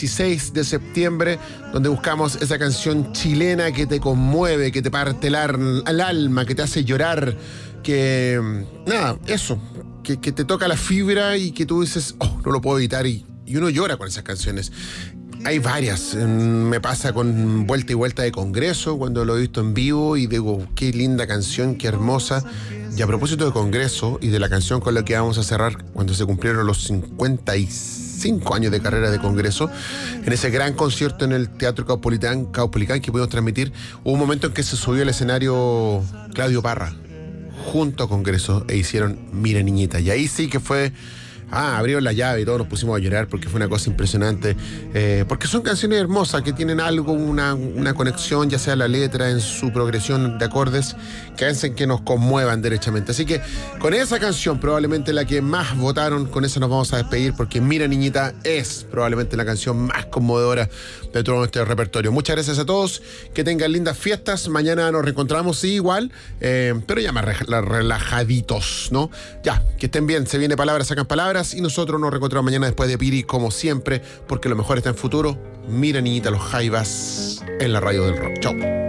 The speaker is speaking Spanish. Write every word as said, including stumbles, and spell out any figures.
dieciséis de septiembre, donde buscamos esa canción chilena que te conmueve, que te parte el, ar- el alma, que te hace llorar, que, nada, eso, que, que te toca la fibra y que tú dices, oh, no lo puedo evitar, y, y uno llora con esas canciones. Hay varias, me pasa con Vuelta y Vuelta de Congreso, cuando lo he visto en vivo y digo, qué linda canción, qué hermosa. Y a propósito de Congreso y de la canción con la que vamos a cerrar cuando se cumplieron los cincuenta y cinco años de carrera de Congreso, en ese gran concierto en el Teatro Caupolicán, Caupolicán que pudimos transmitir, hubo un momento en que se subió al escenario Claudio Parra junto a Congreso e hicieron Mira Niñita, y ahí sí que fue... Ah, abrieron la llave y todos nos pusimos a llorar porque fue una cosa impresionante. Eh, porque son canciones hermosas que tienen algo, una, una conexión, ya sea la letra en su progresión de acordes, que hacen que nos conmuevan derechamente. Así que con esa canción, probablemente la que más votaron, con esa nos vamos a despedir, porque Mira Niñita es probablemente la canción más conmovedora de todo nuestro repertorio. Muchas gracias a todos, que tengan lindas fiestas. Mañana nos reencontramos, sí, igual, eh, pero ya más relajaditos, ¿no? Ya, que estén bien. Se viene Palabras Sacan Palabras. Y nosotros nos reencontramos mañana después de Piri, como siempre, porque lo mejor está en futuro. Mira Niñita, los Jaivas en la radio del rock. Chau.